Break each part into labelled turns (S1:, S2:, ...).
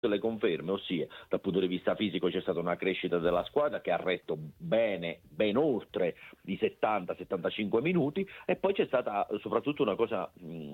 S1: delle conferme, ossia dal punto di vista fisico c'è stata una crescita della squadra che ha retto bene, ben oltre di 70-75 minuti, e poi c'è stata soprattutto una cosa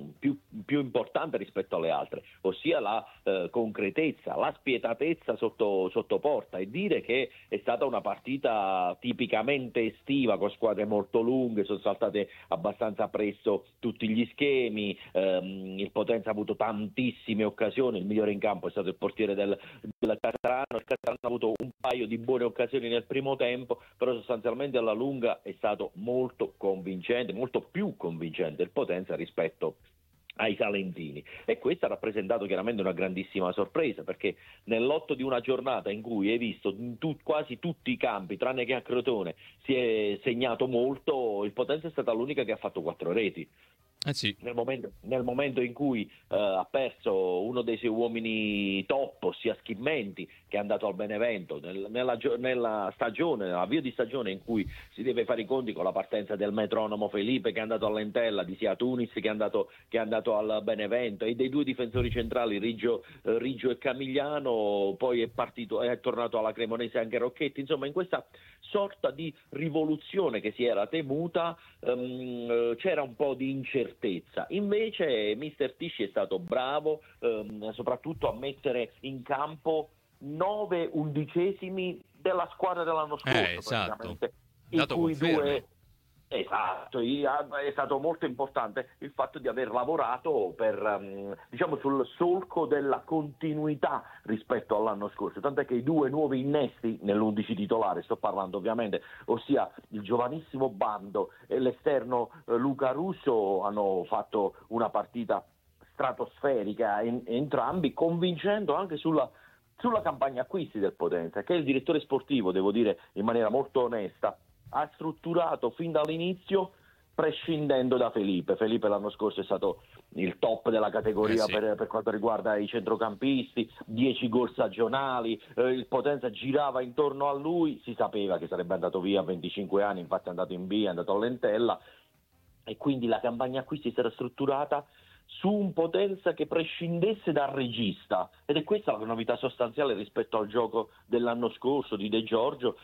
S1: più importante rispetto alle altre, ossia la concretezza, la spietatezza sotto porta, e dire che è stata una partita tipicamente estiva con squadre molto lunghe, sono saltate abbastanza presto tutti gli schemi, il Potenza ha avuto tantissime occasioni, il migliore in campo è stato il portiere del Catarano. Il Catarano ha avuto un paio di buone occasioni nel primo tempo, però sostanzialmente alla lunga è stato molto convincente, molto più convincente il Potenza rispetto ai salentini, e questo ha rappresentato chiaramente una grandissima sorpresa, perché nell'otto di una giornata in cui hai visto in quasi tutti i campi, tranne che a Crotone, si è segnato molto, il Potenza è stata l'unica che ha fatto 4 reti.
S2: Sì.
S1: Nel momento in cui ha perso uno dei suoi uomini top, ossia Schimmenti, che è andato al Benevento, nella stagione, nell'avvio di stagione in cui si deve fare i conti con la partenza del metronomo Felipe, che è andato all'Entella, di Sia Tunis, che è andato al Benevento, e dei due difensori centrali Riggio e Camigliano, poi è tornato alla Cremonese anche Rocchetti. Insomma, in questa sorta di rivoluzione che si era temuta c'era un po' di incertezza. Invece mister Tisci è stato bravo soprattutto a mettere in campo 9 undicesimi della squadra dell'anno scorso,
S2: Esatto.
S1: praticamente, in
S2: Dato
S1: cui
S2: conferme.
S1: Esatto, è stato molto importante il fatto di aver lavorato diciamo sul solco della continuità rispetto all'anno scorso, tant'è che i 2 nuovi innesti nell'11 titolare, sto parlando ovviamente, ossia il giovanissimo Bando e l'esterno Luca Russo, hanno fatto una partita stratosferica entrambi, convincendo anche sulla campagna acquisti del Potenza, che il direttore sportivo, devo dire in maniera molto onesta, ha strutturato fin dall'inizio prescindendo da Felipe. Felipe l'anno scorso è stato il top della categoria per quanto riguarda i centrocampisti, 10 gol stagionali, il Potenza girava intorno a lui, si sapeva che sarebbe andato via a 25 anni, infatti è andato in B, è andato all'Entella, e quindi la campagna acquisti si era strutturata su un Potenza che prescindesse dal regista, ed è questa la novità sostanziale rispetto al gioco dell'anno scorso di De Giorgio,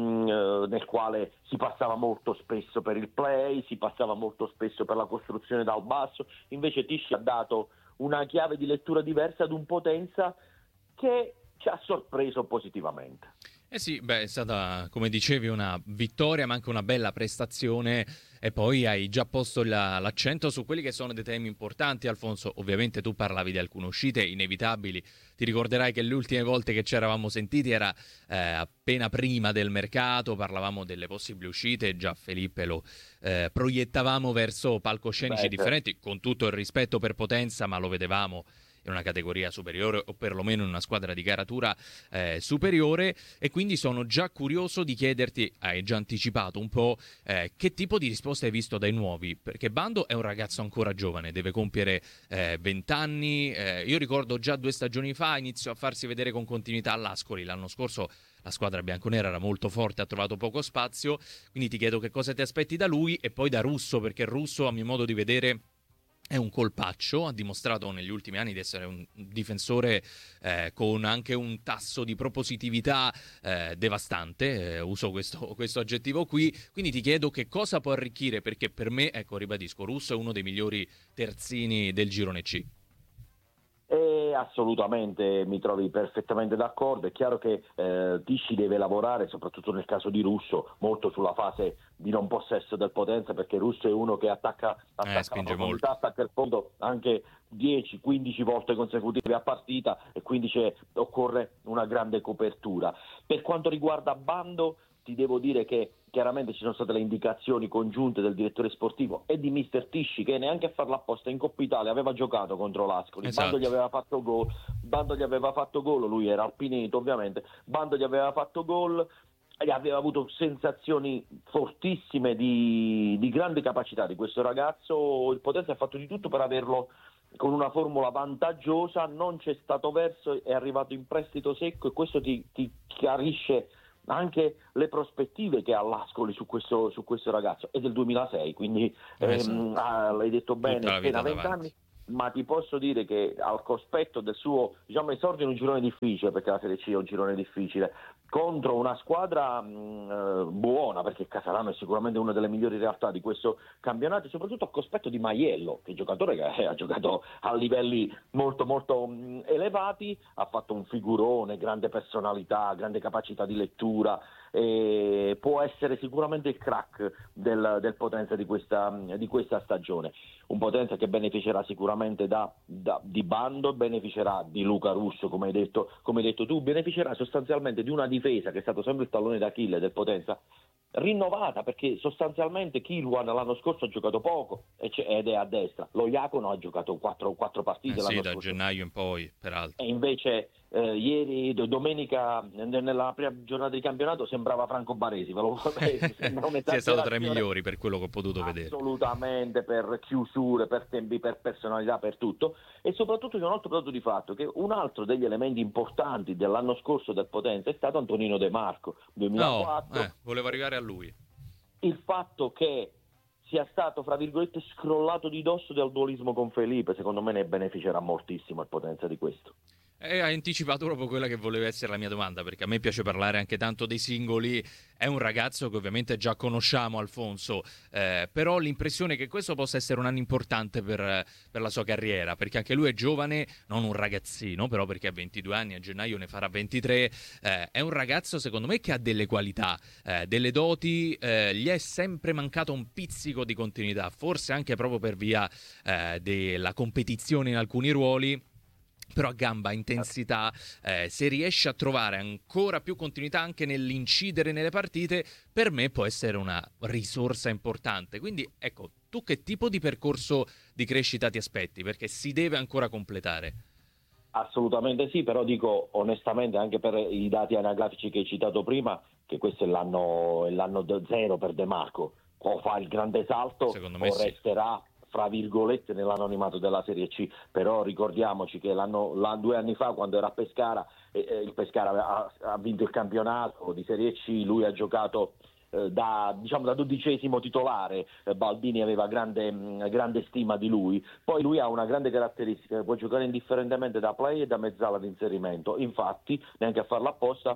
S1: nel quale si passava molto spesso per il play, si passava molto spesso per la costruzione dal basso. Invece Tisci ha dato una chiave di lettura diversa ad un Potenza che ci ha sorpreso positivamente.
S2: Sì, è stata, come dicevi, una vittoria, ma anche una bella prestazione, e poi hai già posto l'accento su quelli che sono dei temi importanti, Alfonso. Ovviamente tu parlavi di alcune uscite inevitabili, ti ricorderai che le ultime volte che ci eravamo sentiti era appena prima del mercato, parlavamo delle possibili uscite, già Felipe lo proiettavamo verso palcoscenici differenti, con tutto il rispetto per Potenza, ma lo vedevamo in una categoria superiore, o perlomeno in una squadra di caratura superiore, e quindi sono già curioso di chiederti, hai già anticipato un po', che tipo di risposta hai visto dai nuovi, perché Bando è un ragazzo ancora giovane, deve compiere 20 anni, io ricordo già 2 stagioni fa iniziò a farsi vedere con continuità all'Ascoli, l'anno scorso la squadra bianconera era molto forte, ha trovato poco spazio, quindi ti chiedo che cosa ti aspetti da lui, e poi da Russo, perché Russo, a mio modo di vedere, è un colpaccio, ha dimostrato negli ultimi anni di essere un difensore con anche un tasso di propositività devastante, uso questo aggettivo qui, quindi ti chiedo che cosa può arricchire, perché per me, ecco, ribadisco, Russo è uno dei migliori terzini del girone C.
S1: Assolutamente, mi trovi perfettamente d'accordo. È chiaro che Tisci deve lavorare, soprattutto nel caso di Russo, molto sulla fase di non possesso del Potenza, perché Russo è uno che attacca la profondità, attacca il fondo anche 10-15 volte consecutive a partita, e quindi occorre una grande copertura. Per quanto riguarda Bando, ti devo dire che chiaramente ci sono state le indicazioni congiunte del direttore sportivo e di mister Tisci, che neanche a farla apposta in Coppa Italia aveva giocato contro l'Ascoli.
S2: Esatto.
S1: Bando gli aveva fatto gol, lui era al Pineto ovviamente, Bando gli aveva fatto gol, aveva avuto sensazioni fortissime di grande capacità di questo ragazzo. Il Potenza ha fatto di tutto per averlo con una formula vantaggiosa, non c'è stato verso, è arrivato in prestito secco, e questo ti chiarisce anche le prospettive che ha l'Ascoli su questo ragazzo. È del 2006, quindi l'hai detto bene, appena 20 anni. ma ti posso dire che al cospetto del suo, diciamo, esordio in un girone difficile, perché la Serie C è un girone difficile, contro una squadra buona, perché Casalano è sicuramente una delle migliori realtà di questo campionato, e soprattutto a cospetto di Maiello, che è un giocatore che ha giocato a livelli molto molto elevati, ha fatto un figurone, grande personalità, grande capacità di lettura, e può essere sicuramente il crack del Potenza di questa stagione. Un Potenza che beneficerà sicuramente di Bando, beneficerà di Luca Russo, come hai detto tu, beneficerà sostanzialmente di una difesa che è stato sempre il tallone d'Achille del Potenza, rinnovata, perché sostanzialmente Kilwan l'anno scorso ha giocato poco ed è a destra, lo Iacono ha giocato quattro partite
S2: Sì,
S1: l'anno
S2: da
S1: scorso,
S2: gennaio in poi, peraltro.
S1: e invece domenica, nella prima giornata di campionato, sembrava Franco Baresi, sembra
S2: Sì, è stato tra i
S1: un'esagerazione.
S2: migliori per quello che ho potuto vedere.
S1: Assolutamente, per chiusure, per tempi, per personalità, per tutto. E soprattutto c'è un altro dato di fatto, che un altro degli elementi importanti dell'anno scorso del Potenza è stato Antonino De Marco,
S2: No,
S1: 2004.
S2: volevo arrivare a lui.
S1: Il fatto che sia stato, fra virgolette, scrollato di dosso del dualismo con Felipe, secondo me ne beneficerà moltissimo il Potenza di questo.
S2: E hai anticipato proprio quella che voleva essere la mia domanda, perché a me piace parlare anche tanto dei singoli. È un ragazzo che ovviamente già conosciamo, Alfonso, però ho l'impressione che questo possa essere un anno importante per la sua carriera, perché anche lui è giovane, non un ragazzino, però perché ha 22 anni, a gennaio ne farà 23. È un ragazzo, secondo me, che ha delle qualità, delle doti, gli è sempre mancato un pizzico di continuità, forse anche proprio per via della competizione in alcuni ruoli. Però a gamba, intensità, se riesce a trovare ancora più continuità anche nell'incidere nelle partite, per me può essere una risorsa importante. Quindi, ecco, tu che tipo di percorso di crescita ti aspetti? Perché si deve ancora completare.
S1: Assolutamente sì, però dico onestamente, anche per i dati anagrafici che hai citato prima, che questo è l'anno zero per De Marco. O fa il grande salto
S2: Secondo me
S1: o
S2: sì.
S1: resterà, fra virgolette, nell'anonimato della Serie C. Però ricordiamoci che 2 anni fa, quando era a Pescara, il Pescara ha vinto il campionato di Serie C, lui ha giocato da 12° titolare. Baldini aveva grande stima di lui. Poi lui ha una grande caratteristica: può giocare indifferentemente da play e da mezzala di inserimento. Infatti, neanche a farla apposta,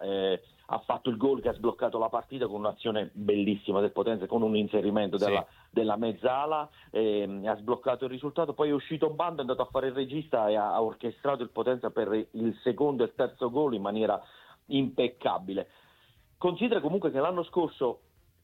S1: ha fatto il gol che ha sbloccato la partita con un'azione bellissima del Potenza, con un inserimento
S2: Sì.
S1: della mezzala, ha sbloccato il risultato. Poi è uscito Bando, è andato a fare il regista e ha orchestrato il Potenza per il secondo e il terzo gol in maniera impeccabile. Considera comunque che l'anno scorso,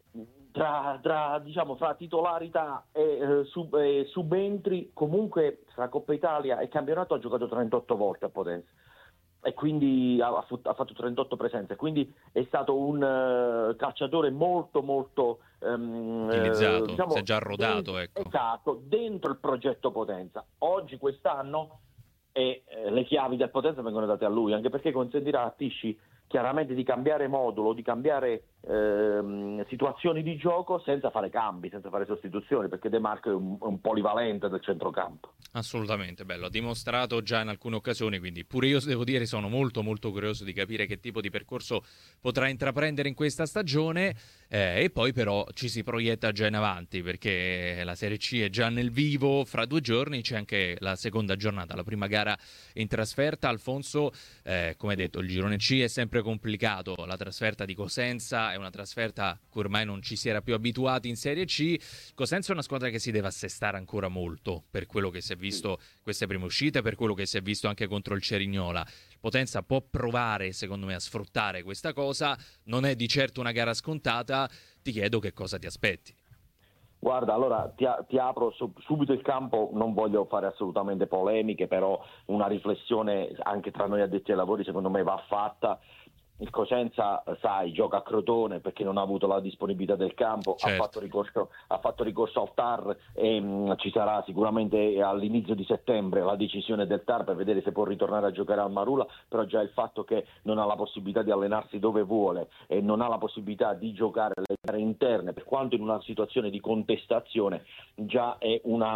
S1: tra titolarità e subentri, comunque tra Coppa Italia e campionato ha giocato 38 volte a Potenza, e quindi ha fatto 38 presenze, quindi è stato un calciatore molto molto
S2: Utilizzato, si è già rodato, ecco.
S1: esatto, dentro il progetto Potenza. Oggi, quest'anno, le chiavi del Potenza vengono date a lui, anche perché consentirà a Tisci chiaramente di cambiare modulo, di cambiare situazioni di gioco, senza fare cambi, senza fare sostituzioni, perché De Marco è un polivalente del centrocampo.
S2: Assolutamente, bello, ha dimostrato già in alcune occasioni, quindi pure io devo dire sono molto molto curioso di capire che tipo di percorso potrà intraprendere in questa stagione, e poi però ci si proietta già in avanti, perché la Serie C è già nel vivo. Fra 2 giorni c'è anche la seconda giornata, la prima gara in trasferta. Alfonso, come detto, il girone C è sempre complicato, la trasferta di Cosenza è una trasferta cui ormai non ci si era più abituati in Serie C. Cosenza è una squadra che si deve assestare ancora molto, per quello che si è visto queste prime uscite, per quello che si è visto anche contro il Cerignola. Il Potenza può provare, secondo me, a sfruttare questa cosa, non è di certo una gara scontata. Ti chiedo che cosa ti aspetti.
S1: Guarda, allora ti apro subito il campo, non voglio fare assolutamente polemiche, però una riflessione anche tra noi addetti ai lavori secondo me va fatta. Il Cosenza, sai, gioca a Crotone perché non ha avuto la disponibilità del campo,
S2: Certo.
S1: ha fatto ricorso al TAR, e ci sarà sicuramente all'inizio di settembre la decisione del TAR per vedere se può ritornare a giocare al Marula. Però già il fatto che non ha la possibilità di allenarsi dove vuole e non ha la possibilità di giocare le gare interne, per quanto in una situazione di contestazione, già è una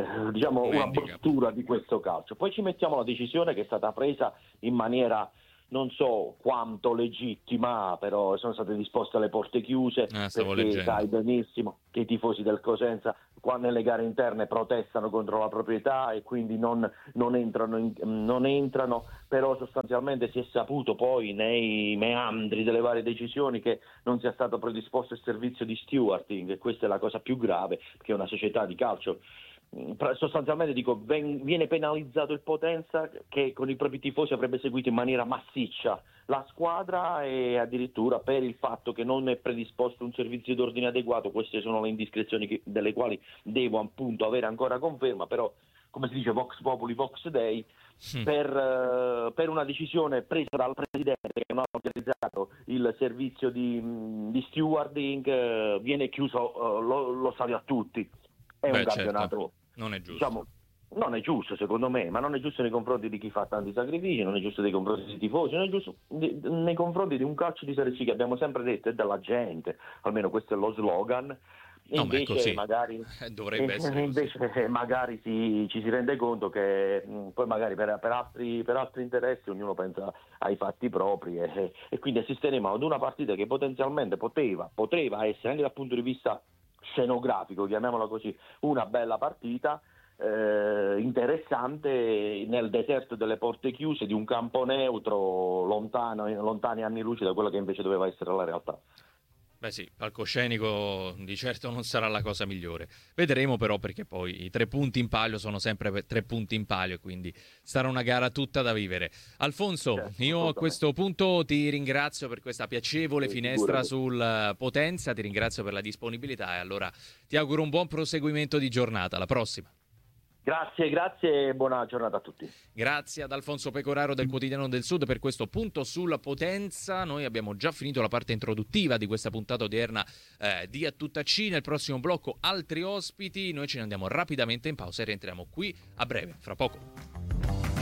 S1: bruttura di questo calcio. Poi ci mettiamo la decisione che è stata presa in maniera non so quanto legittima, però sono state disposte alle porte chiuse, perché sai benissimo che i tifosi del Cosenza qua nelle gare interne protestano contro la proprietà e quindi non entrano, però sostanzialmente si è saputo poi nei meandri delle varie decisioni che non sia stato predisposto il servizio di stewarding, e questa è la cosa più grave, perché è una società di calcio. Sostanzialmente viene penalizzato il Potenza, che con i propri tifosi avrebbe seguito in maniera massiccia la squadra, e addirittura per il fatto che non è predisposto un servizio d'ordine adeguato. Queste sono le indiscrezioni delle quali devo appunto avere ancora conferma, però come si dice Vox Populi Vox Dei, per una decisione presa dal presidente che non ha autorizzato il servizio di stewarding, viene chiuso lo stadio a tutti. È un campionato,
S2: certo. Non è giusto.
S1: Non è giusto secondo me, ma non è giusto nei confronti di chi fa tanti sacrifici, non è giusto nei confronti dei tifosi, non è giusto nei confronti di un calcio di Serie C che abbiamo sempre detto è della gente, almeno questo è lo slogan. E invece magari
S2: dovrebbe essere
S1: invece magari ci si rende conto che poi magari per altri interessi ognuno pensa ai fatti propri, e quindi assisteremo ad una partita che potenzialmente poteva essere, anche dal punto di vista scenografico, chiamiamola così, una bella partita interessante nel deserto delle porte chiuse di un campo neutro, lontani anni luce da quello che invece doveva essere la realtà.
S2: Beh sì, palcoscenico di certo non sarà la cosa migliore. Vedremo però, perché poi i 3 punti in palio sono sempre 3 punti in palio, quindi sarà una gara tutta da vivere. Alfonso, io a questo punto ti ringrazio per questa piacevole finestra sul Potenza, ti ringrazio per la disponibilità e allora ti auguro un buon proseguimento di giornata. Alla prossima.
S1: Grazie e buona giornata a tutti.
S2: Grazie ad Alfonso Pecoraro del Quotidiano del Sud per questo punto sulla Potenza. Noi abbiamo già finito la parte introduttiva di questa puntata odierna di A Tutta C. Nel prossimo blocco altri ospiti, noi ce ne andiamo rapidamente in pausa e rientriamo qui a breve, fra poco.